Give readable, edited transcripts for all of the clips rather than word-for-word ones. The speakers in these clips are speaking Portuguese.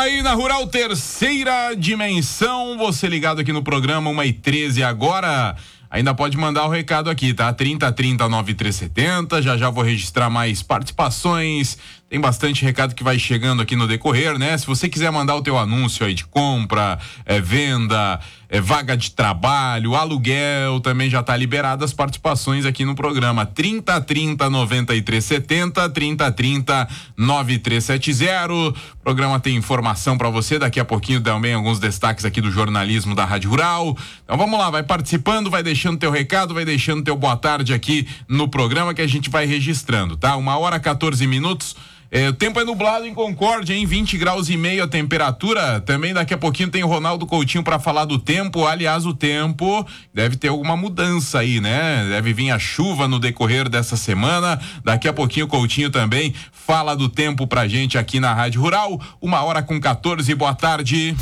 aí na Rural Terceira Dimensão, você ligado aqui no programa 1h13 agora. Ainda pode mandar o recado aqui, tá? 3030-9370, já vou registrar mais participações. Tem bastante recado que vai chegando aqui no decorrer, né? Se você quiser mandar o teu anúncio aí de compra, venda, vaga de trabalho, aluguel, também já tá liberado as participações aqui no programa. 3030-9370, 3030-9370. O programa tem informação pra você, daqui a pouquinho também alguns destaques aqui do jornalismo da Rádio Rural. Então vamos lá, vai participando, vai deixando teu recado, vai deixando teu boa tarde aqui no programa que a gente vai registrando, tá? 1h14. O tempo é nublado em Concórdia, hein? 20 graus e meio a temperatura. Também daqui a pouquinho tem o Ronaldo Coutinho para falar do tempo. Aliás, o tempo deve ter alguma mudança aí, né? Deve vir a chuva no decorrer dessa semana. Daqui a pouquinho o Coutinho também fala do tempo pra gente aqui na Rádio Rural. 1h14, boa tarde.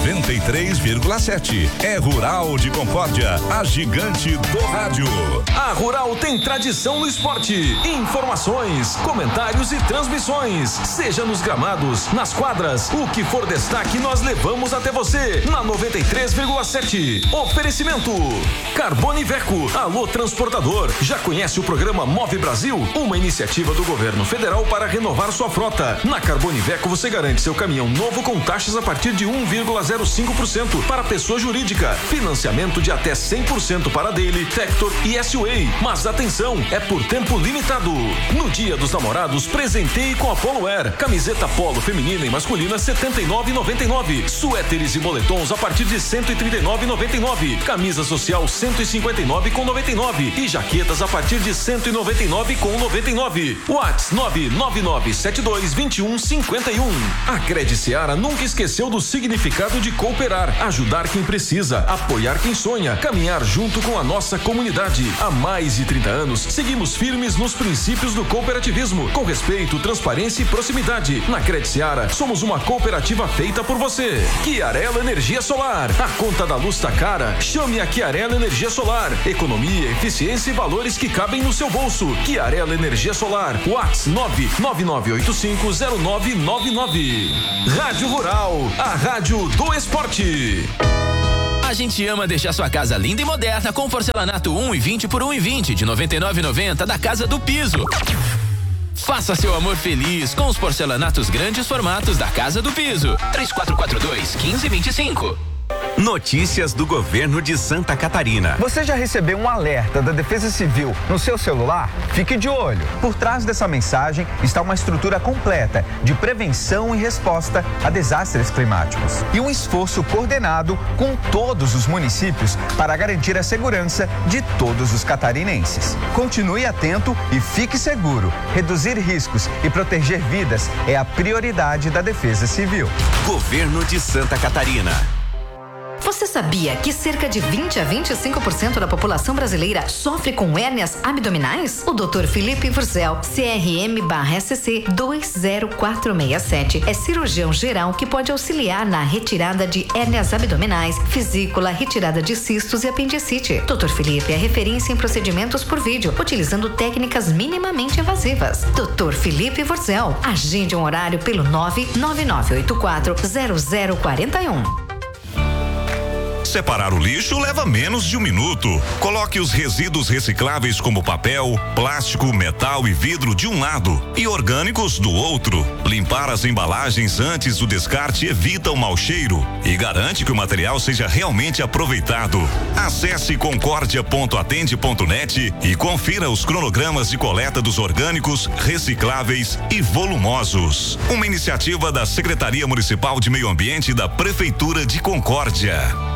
93,7. É Rural de Concórdia, a gigante do rádio. A Rural tem tradição no esporte. Informações, comentários e transmissões. Seja nos gramados, nas quadras, o que for destaque nós levamos até você na 93,7. Oferecimento Carbone Iveco. Alô transportador, já conhece o programa Move Brasil? Uma iniciativa do governo federal para renovar sua frota. Na Carbone Iveco você garante seu caminhão novo com taxas a partir de 1,05% para pessoa jurídica, financiamento de até 100% para Daily, Tector e S-Way. Mas atenção, é por tempo limitado. No Dia dos Namorados, presenteie com a Polo Wear, camiseta polo feminina e masculina R$79,99, suéteres e moletons a partir de R$139,99, camisa social R$159,99 e jaquetas a partir de R$199,99. Whats 999722151. A Cred Seara nunca esqueceu do significado de cooperar, ajudar quem precisa, apoiar quem sonha, caminhar junto com a nossa comunidade. Há mais de 30 anos, seguimos firmes nos princípios do cooperativismo, com respeito, transparência e proximidade. Na Cred Seara, somos uma cooperativa feita por você. Chiarella Energia Solar. A conta da luz tá cara? Chame a Chiarella Energia Solar. Economia, eficiência e valores que cabem no seu bolso. Chiarella Energia Solar. Whats 999850999. Rádio Rural, a rádio do esporte. A gente ama deixar sua casa linda e moderna com porcelanato 1,20 por 1,20 de R$ 99,90 da Casa do Piso. Faça seu amor feliz com os porcelanatos grandes formatos da Casa do Piso. 3442-1525. Notícias do governo de Santa Catarina. Você já recebeu um alerta da Defesa Civil no seu celular? Fique de olho. Por trás dessa mensagem está uma estrutura completa de prevenção e resposta a desastres climáticos e um esforço coordenado com todos os municípios para garantir a segurança de todos os catarinenses. Continue atento e fique seguro. Reduzir riscos e proteger vidas é a prioridade da Defesa Civil. Governo de Santa Catarina. Você sabia que cerca de 20 a 25% da população brasileira sofre com hérnias abdominais? O Dr. Felipe Furzel, CRM/SC 20467, é cirurgião geral que pode auxiliar na retirada de hérnias abdominais, vesícula, retirada de cistos e apendicite. Dr. Felipe é referência em procedimentos por vídeo, utilizando técnicas minimamente invasivas. Dr. Felipe Furzel, agende um horário pelo 999840041. Separar o lixo leva menos de 1 minuto. Coloque os resíduos recicláveis como papel, plástico, metal e vidro de um lado e orgânicos do outro. Limpar as embalagens antes do descarte evita o mau cheiro e garante que o material seja realmente aproveitado. Acesse concordia.atende.net e confira os cronogramas de coleta dos orgânicos, recicláveis e volumosos. Uma iniciativa da Secretaria Municipal de Meio Ambiente da Prefeitura de Concórdia.